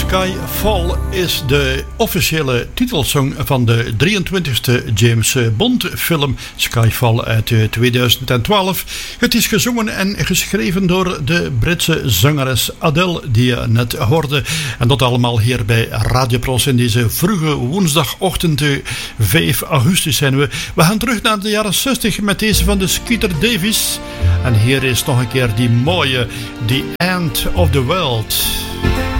Skyfall is de officiële titelsong van de 23e James Bond film Skyfall uit 2012. Het is gezongen en geschreven door de Britse zangeres Adele, die je net hoorde. En dat allemaal hier bij Radio Pros in deze vroege woensdagochtend 5 augustus zijn we. We gaan terug naar de jaren 60 met deze van de Skeeter Davis. En hier is nog een keer die mooie The End of the World.